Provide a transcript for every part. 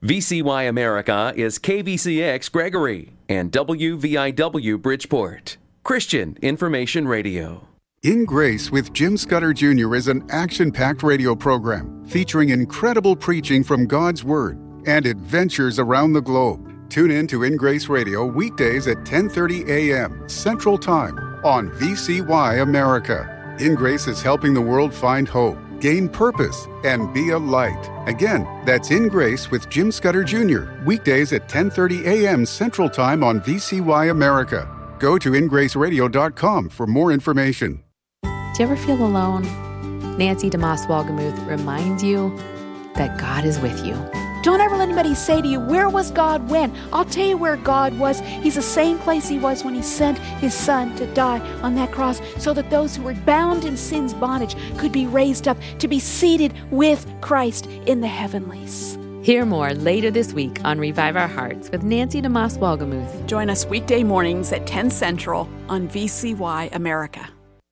VCY America is KVCX Gregory and WVIW Bridgeport. Christian Information Radio. In Grace with Jim Scudder Jr. is an action-packed radio program featuring incredible preaching from God's Word and adventures around the globe. Tune in to In Grace Radio weekdays at 10:30 a.m. Central Time on VCY America. In Grace is helping the world find hope, gain purpose, and be a light. Again, that's In Grace with Jim Scudder Jr. weekdays at 10:30 a.m. Central Time on VCY America. Go to ingraceradio.com for more information. Do you ever feel alone? Nancy DeMoss Wolgemuth reminds you that God is with you. Don't ever let anybody say to you, where was God when? I'll tell you where God was. He's the same place he was when he sent his son to die on that cross so that those who were bound in sin's bondage could be raised up to be seated with Christ in the heavenlies. Hear more later this week on Revive Our Hearts with Nancy DeMoss Wolgemuth. Join us weekday mornings at 10 Central on VCY America.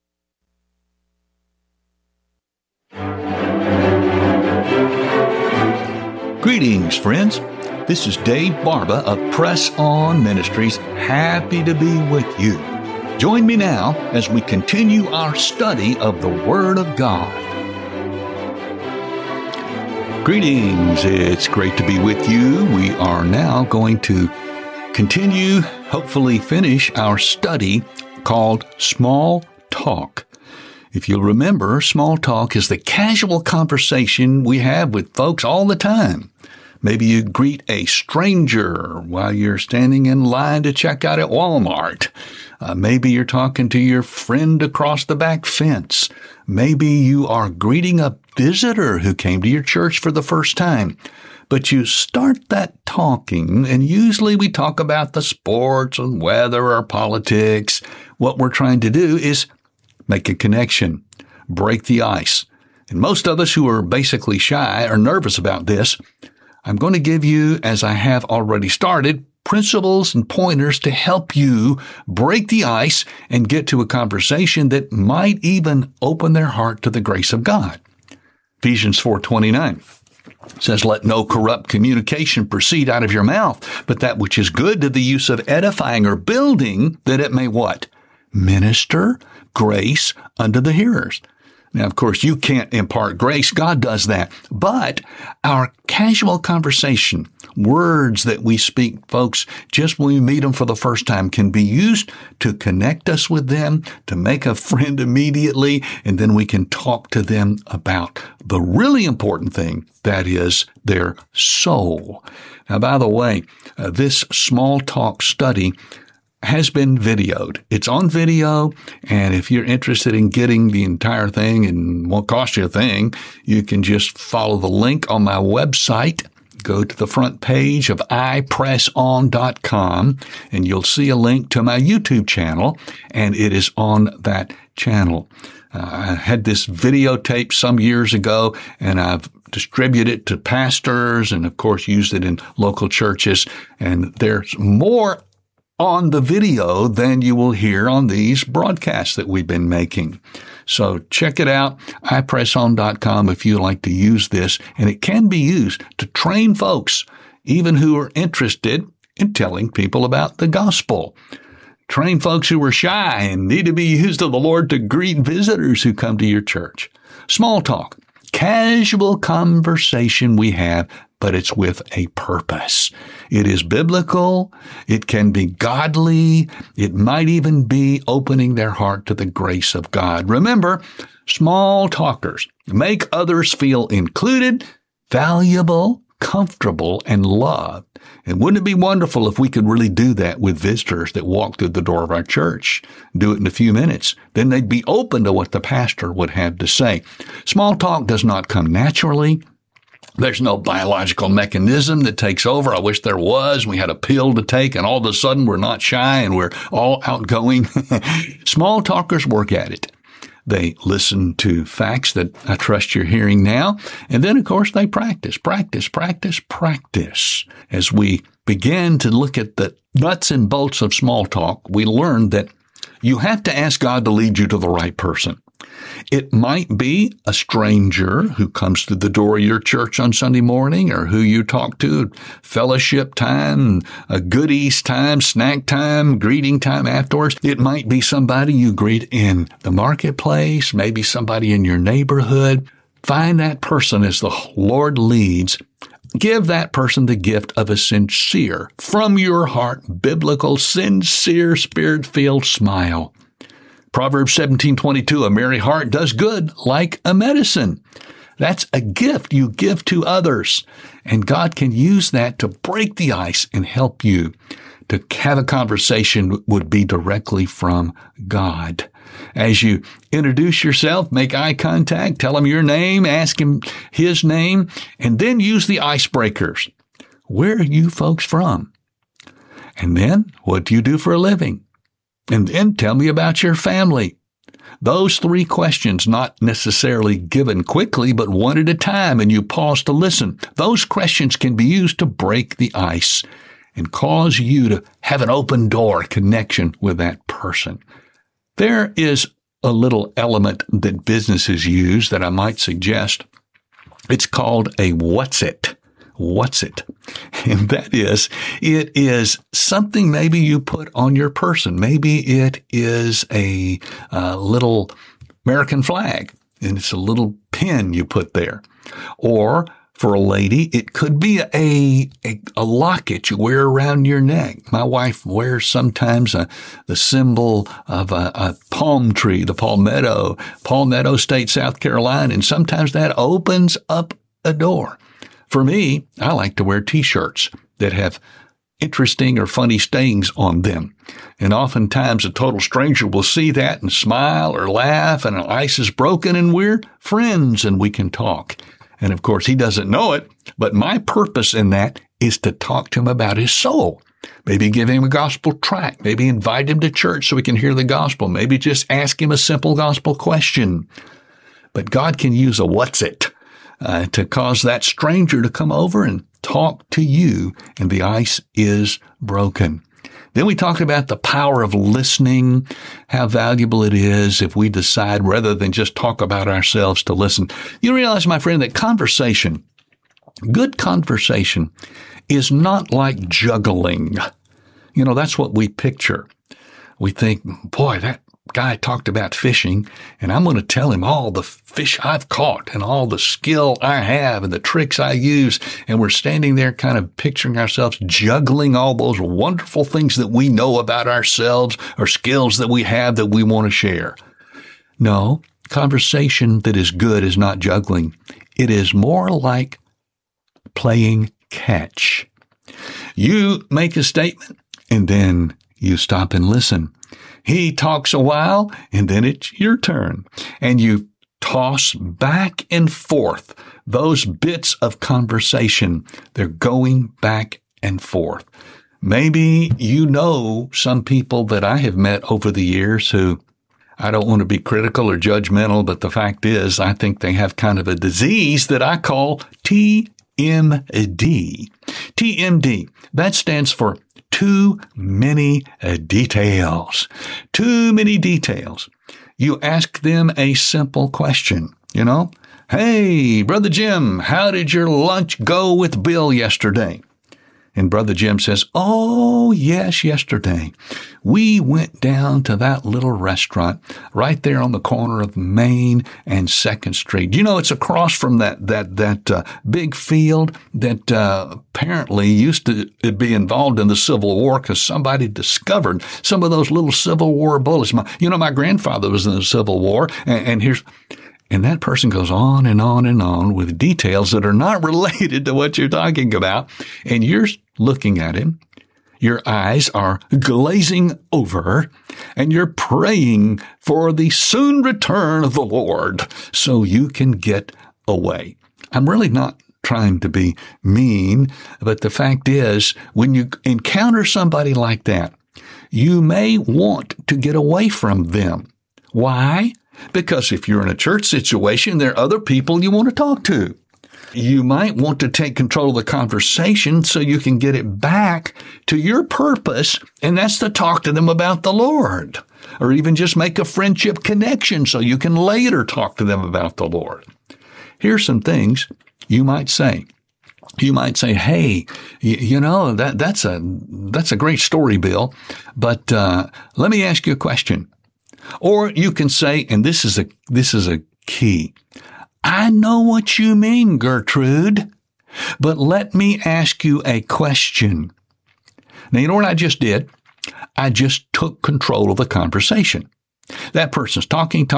Greetings, friends. This is Dave Barba of Press On Ministries. Happy to be with you. Join me now as we continue our study of the Word of God. Greetings. It's great to be with you. We are now going to continue, hopefully finish our study called Small Talk. If you'll remember, small talk is the casual conversation we have with folks all the time. Maybe you greet a stranger while you're standing in line to check out at Walmart. Maybe you're talking to your friend across the back fence. Maybe you are greeting a visitor who came to your church for the first time. But you start that talking, and usually we talk about the sports and weather or politics. What we're trying to do is make a connection, break the ice. And most of us who are basically shy are nervous about this. I'm going to give you, as I have already started, principles and pointers to help you break the ice and get to a conversation that might even open their heart to the grace of God. Ephesians 4:29 says, "Let no corrupt communication proceed out of your mouth, but that which is good to the use of edifying or building, that it may" what? "Minister grace unto the hearers." Now, of course, you can't impart grace. God does that. But our casual conversation, words that we speak, folks, just when we meet them for the first time, can be used to connect us with them, to make a friend immediately, and then we can talk to them about the really important thing, that is their soul. Now, by the way, this small talk study has been videoed. It's on video, and if you're interested in getting the entire thing and won't cost you a thing, you can just follow the link on my website. Go to the front page of ipresson.com, and you'll see a link to my YouTube channel, and it is on that channel. I had this videotape some years ago, and I've distributed it to pastors and, of course, used it in local churches, and there's more on the video than you will hear on these broadcasts that we've been making. So check it out, ipresson.com, if you like to use this. And it can be used to train folks, even who are interested in telling people about the gospel. Train folks who are shy and need to be used of the Lord to greet visitors who come to your church. Small talk, casual conversation we have, but it's with a purpose. It is biblical. It can be godly. It might even be opening their heart to the grace of God. Remember, small talkers make others feel included, valuable, comfortable, and loved. And wouldn't it be wonderful if we could really do that with visitors that walk through the door of our church? Do it in a few minutes. Then they'd be open to what the pastor would have to say. Small talk does not come naturally. There's no biological mechanism that takes over. I wish there was. We had a pill to take, and all of a sudden we're not shy and we're all outgoing. Small talkers work at it. They listen to facts that I trust you're hearing now. And then, of course, they practice. As we begin to look at the nuts and bolts of small talk, we learn that you have to ask God to lead you to the right person. It might be a stranger who comes to the door of your church on Sunday morning, or who you talk to at fellowship time, goodies time, snack time, greeting time afterwards. It might be somebody you greet in the marketplace, maybe somebody in your neighborhood. Find that person as the Lord leads. Give that person the gift of a sincere, from your heart, biblical, sincere, spirit-filled smile. Proverbs 17:22, a merry heart does good like a medicine. That's a gift you give to others. And God can use that to break the ice and help you to have a conversation would be directly from God. As you introduce yourself, make eye contact, tell him your name, ask him his name, and then use the icebreakers. Where are you folks from? And then, what do you do for a living? And then tell me about your family. Those 3 questions, not necessarily given quickly, but one at a time, and you pause to listen. Those questions can be used to break the ice and cause you to have an open door connection with that person. There is a little element that businesses use that I might suggest. It's called a what's it. What's it? And that is, it is something maybe you put on your person. Maybe it is a little American flag, and it's a little pin you put there. Or for a lady, it could be a locket you wear around your neck. My wife wears sometimes the symbol of a palm tree, the Palmetto State, South Carolina, and sometimes that opens up a door. For me, I like to wear T-shirts that have interesting or funny sayings on them. And oftentimes a total stranger will see that and smile or laugh, and the ice is broken and we're friends and we can talk. And of course, he doesn't know it, but my purpose in that is to talk to him about his soul. Maybe give him a gospel tract. Maybe invite him to church so he can hear the gospel. Maybe just ask him a simple gospel question. But God can use a what's it to cause that stranger to come over and talk to you, and the ice is broken. Then we talked about the power of listening, how valuable it is if we decide rather than just talk about ourselves to listen. You realize, my friend, that conversation, good conversation, is not like juggling. You know, that's what we picture. We think, boy, that guy talked about fishing, and I'm going to tell him all the fish I've caught and all the skill I have and the tricks I use. And we're standing there kind of picturing ourselves juggling all those wonderful things that we know about ourselves or skills that we have that we want to share. No, conversation that is good is not juggling. It is more like playing catch. You make a statement, and then you stop and listen. He talks a while, and then it's your turn. And you toss back and forth those bits of conversation. They're going back and forth. Maybe you know some people that I have met over the years who, I don't want to be critical or judgmental, but the fact is I think they have kind of a disease that I call TMD. TMD, that stands for too many details. Too many details. You ask them a simple question, Hey, Brother Jim, how did your lunch go with Bill yesterday? And Brother Jim says, oh, yes, yesterday. We went down to that little restaurant right there on the corner of Main and 2nd Street. It's across from that big field that apparently used to be involved in the Civil War because somebody discovered some of those little Civil War bullets. My grandfather was in the Civil War, and that person goes on and on and on with details that are not related to what you're talking about. And you're looking at him. Your eyes are glazing over, and you're praying for the soon return of the Lord so you can get away. I'm really not trying to be mean, but the fact is, when you encounter somebody like that, you may want to get away from them. Why? Because if you're in a church situation, there are other people you want to talk to. You might want to take control of the conversation so you can get it back to your purpose, and that's to talk to them about the Lord, or even just make a friendship connection so you can later talk to them about the Lord. Here's some things you might say. You might say, hey, that's a great story, Bill, but let me ask you a question. Or you can say, and this is a key, I know what you mean, Gertrude, but let me ask you a question. Now, you know what I just did? I just took control of the conversation. That person's talking,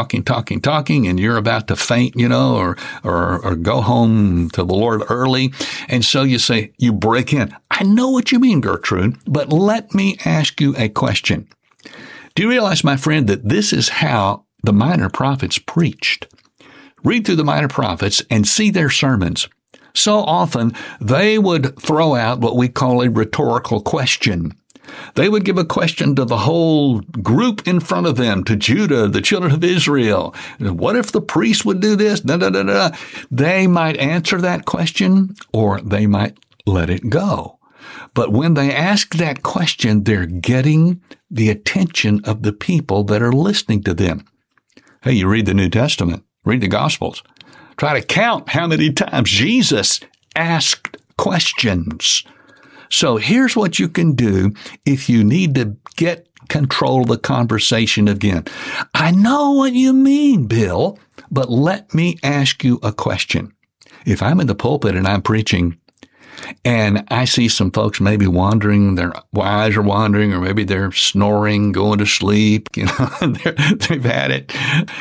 and you're about to faint, or go home to the Lord early. And so you break in. I know what you mean, Gertrude, but let me ask you a question. Do you realize, my friend, that this is how the minor prophets preached? Read through the minor prophets and see their sermons. So often they would throw out what we call a rhetorical question. They would give a question to the whole group in front of them, to Judah, the children of Israel. What if the priest would do this? They might answer that question, or they might let it go. But when they ask that question, they're getting the attention of the people that are listening to them. Hey, you read the New Testament, read the Gospels. Try to count how many times Jesus asked questions. So here's what you can do if you need to get control of the conversation again. I know what you mean, Bill, but let me ask you a question. If I'm in the pulpit and I'm preaching and I see some folks maybe wandering, their eyes are wandering, or maybe they're snoring, going to sleep, they've had it.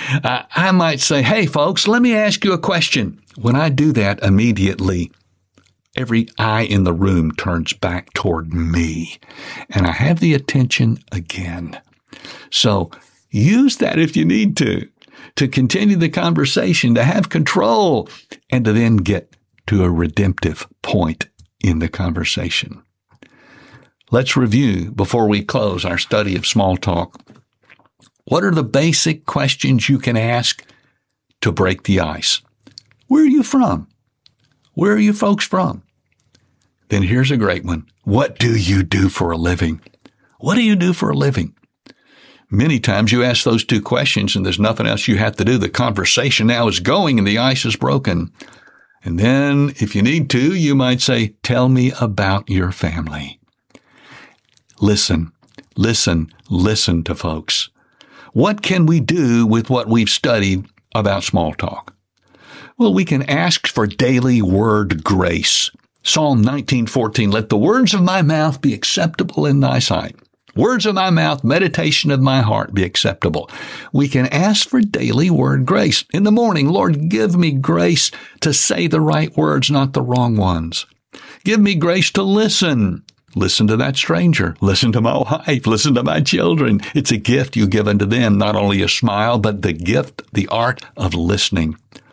I might say, hey, folks, let me ask you a question. When I do that, immediately, every eye in the room turns back toward me, and I have the attention again. So use that if you need to continue the conversation, to have control, and to then get to a redemptive point in the conversation. Let's review before we close our study of small talk. What are the basic questions you can ask to break the ice? Where are you from? Where are you folks from? Then here's a great one. What do you do for a living? What do you do for a living? Many times you ask those two questions and there's nothing else you have to do. The conversation now is going and the ice is broken. And then, if you need to, you might say, tell me about your family. Listen to folks. What can we do with what we've studied about small talk? Well, we can ask for daily word grace. Psalm 19:14, let the words of my mouth be acceptable in thy sight. Words of my mouth, meditation of my heart be acceptable. We can ask for daily word grace. In the morning, Lord, give me grace to say the right words, not the wrong ones. Give me grace to listen. Listen to that stranger. Listen to my wife. Listen to my children. It's a gift you give unto them, not only a smile, but the gift, the art of listening.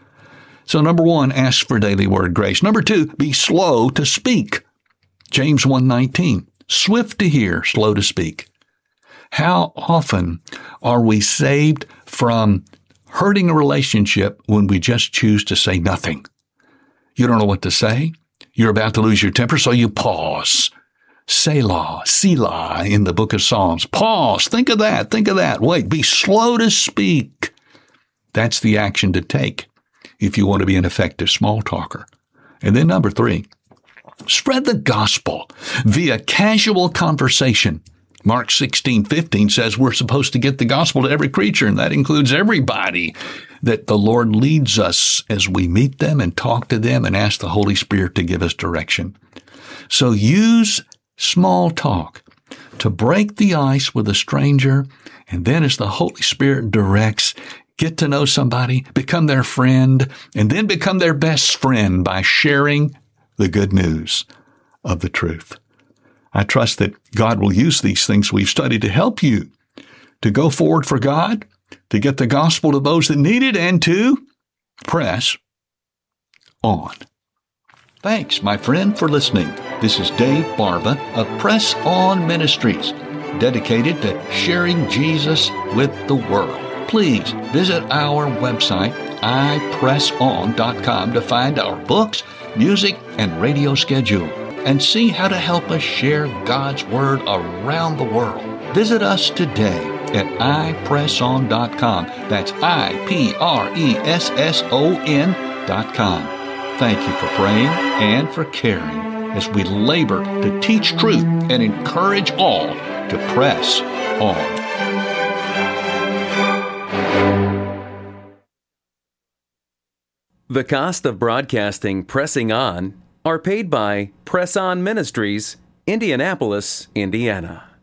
So 1, ask for daily word grace. 2, be slow to speak. James 1:19. Swift to hear, slow to speak. How often are we saved from hurting a relationship when we just choose to say nothing? You don't know what to say. You're about to lose your temper, so you pause. Selah in the book of Psalms. Pause. Think of that. Wait, be slow to speak. That's the action to take if you want to be an effective small talker. And then 3, spread the gospel via casual conversation. Mark 16:15 says we're supposed to get the gospel to every creature, and that includes everybody, that the Lord leads us as we meet them and talk to them and ask the Holy Spirit to give us direction. So use small talk to break the ice with a stranger, and then as the Holy Spirit directs, get to know somebody, become their friend, and then become their best friend by sharing the good news of the truth. I trust that God will use these things we've studied to help you to go forward for God, to get the gospel to those that need it, and to press on. Thanks, my friend, for listening. This is Dave Barba of Press On Ministries, dedicated to sharing Jesus with the world. Please visit our website, ipresson.com to find our books, music, and radio schedule, and see how to help us share God's Word around the world. Visit us today at ipresson.com. That's ipresson.com. Thank you for praying and for caring as we labor to teach truth and encourage all to press on. The cost of broadcasting Pressing On are paid by Press On Ministries, Indianapolis, Indiana.